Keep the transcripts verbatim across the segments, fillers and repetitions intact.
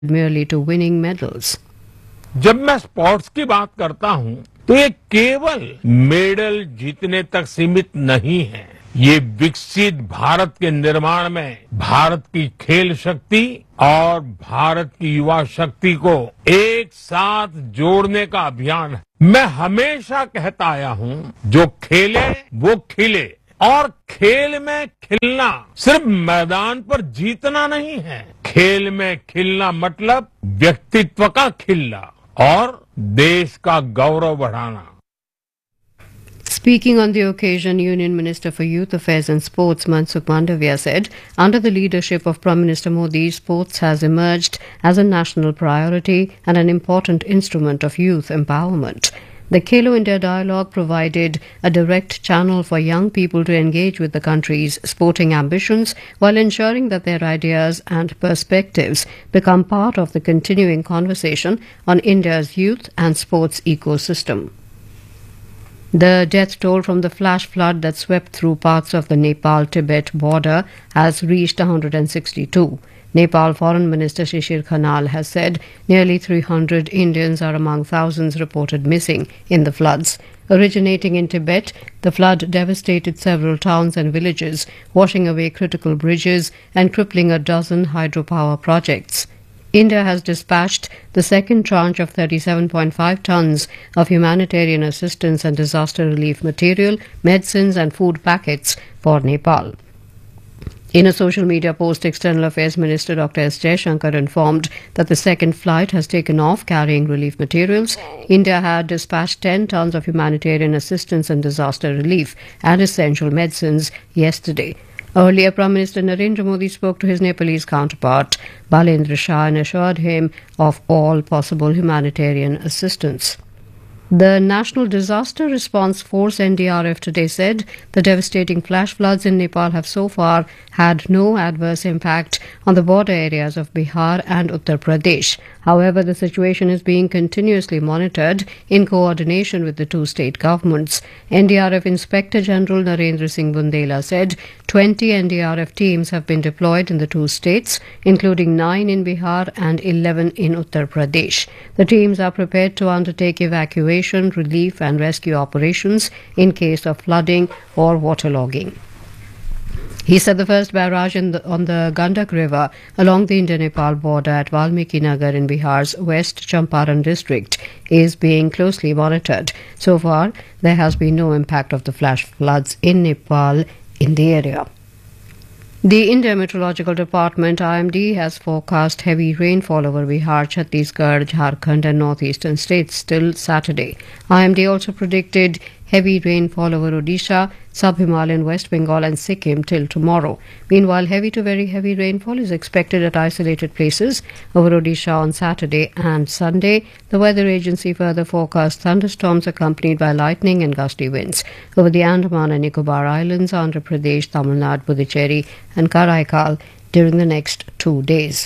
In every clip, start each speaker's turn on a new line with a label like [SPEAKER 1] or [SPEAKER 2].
[SPEAKER 1] merely to winning medals.
[SPEAKER 2] जब मैं sports की बात करता हूं तो ये केवल मेडल जीतने तक सीमित नहीं है। ये विकसित भारत के निर्माण में भारत की खेल शक्ति और भारत की युवा शक्ति को एक साथ जोड़ने का अभियान है। मैं हमेशा कहता आया हूं, जो खेले वो खिले, और खेल में खिलना सिर्फ मैदान पर जीतना नहीं है। खेल में खिलना मतलब व्यक्तित्व का खिलना और देश का गौरव बढ़ाना।
[SPEAKER 1] Speaking on the occasion, Union Minister for Youth Affairs and Sports Mansukh Mandavia said, under the leadership of Prime Minister Modi, sports has emerged as a national priority and an important instrument of youth empowerment. The Khelo India Dialogue provided a direct channel for young people to engage with the country's sporting ambitions while ensuring that their ideas and perspectives become part of the continuing conversation on India's youth and sports ecosystem. The death toll from the flash flood that swept through parts of the Nepal-Tibet border has reached one hundred sixty-two. Nepal Foreign Minister Shishir Khanal has said nearly three hundred Indians are among thousands reported missing in the floods. Originating in Tibet, the flood devastated several towns and villages, washing away critical bridges and crippling a dozen hydropower projects. India has dispatched the second tranche of thirty-seven point five tons of humanitarian assistance and disaster relief material, medicines and food packets for Nepal. In a social media post, External Affairs Minister Doctor S. Jaishankar informed that the second flight has taken off carrying relief materials. India had dispatched ten tons of humanitarian assistance and disaster relief and essential medicines yesterday. Earlier, Prime Minister Narendra Modi spoke to his Nepalese counterpart, Balendra Shah, and assured him of all possible humanitarian assistance. The National Disaster Response Force N D R F today said the devastating flash floods in Nepal have so far had no adverse impact on the border areas of Bihar and Uttar Pradesh. However, the situation is being continuously monitored in coordination with the two state governments. N D R F Inspector General Narendra Singh Bundela said twenty N D R F teams have been deployed in the two states, including nine in Bihar and eleven in Uttar Pradesh. The teams are prepared to undertake evacuation, relief and rescue operations in case of flooding or waterlogging. He said the first barrage in the, on the Gandak River along the India-Nepal border at Valmiki Nagar in Bihar's West Champaran district is being closely monitored. So far, there has been no impact of the flash floods in Nepal in the area. The India Meteorological Department I M D has forecast heavy rainfall over Bihar, Chhattisgarh, Jharkhand and northeastern states till Saturday. I M D also predicted heavy rainfall over Odisha, Sub-Himalayan West Bengal and Sikkim till tomorrow. Meanwhile, heavy to very heavy rainfall is expected at isolated places over Odisha on Saturday and Sunday. The weather agency further forecast thunderstorms accompanied by lightning and gusty winds over the Andaman and Nicobar Islands, Andhra Pradesh, Tamil Nadu, Puducherry and Karaikal during the next two days.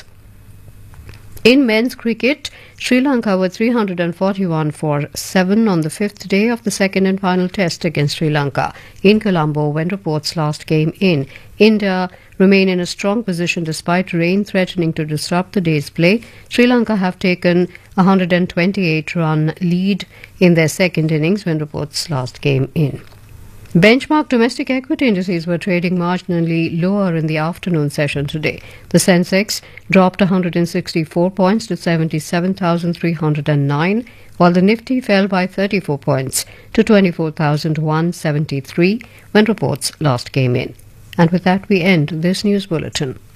[SPEAKER 1] In men's cricket, Sri Lanka were three hundred forty-one for seven on the fifth day of the second and final test against Sri Lanka in Colombo when reports last came in. India remain in a strong position despite rain threatening to disrupt the day's play. Sri Lanka have taken a one hundred twenty-eight run lead in their second innings when reports last came in. Benchmark domestic equity indices were trading marginally lower in the afternoon session today. The Sensex dropped one hundred sixty-four points to seventy-seven thousand three hundred nine, while the Nifty fell by thirty-four points to twenty-four thousand one hundred seventy-three when reports last came in. And with that, we end this news bulletin.